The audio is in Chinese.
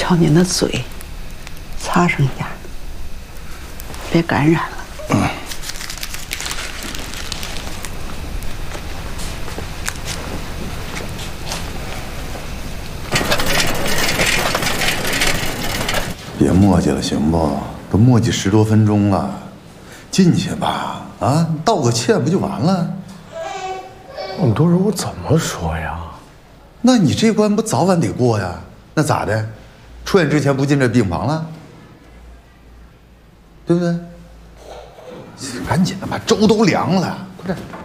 瞧你那嘴，擦上点，别感染了。 别磨叽了，行不？都磨叽10多分钟了，进去吧。啊，道个歉不就完了？ 你多人，我怎么说呀？ 那你这关不早晚得过呀？那咋的？出院之前不进这病房了？对不对？赶紧的吧，粥都凉了，快点。